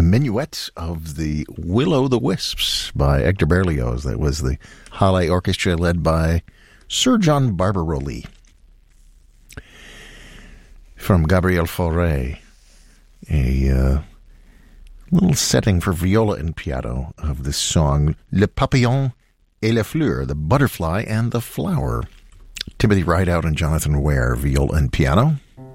Minuet of the Will-O'-the-Wisps by Hector Berlioz. That was the Halle Orchestra led by Sir John Barbirolli. From Gabriel Fauré, a little setting for viola and piano of this song, Le Papillon et la Fleur, the butterfly and the flower. Timothy Rideout and Jonathan Ware, viola and piano.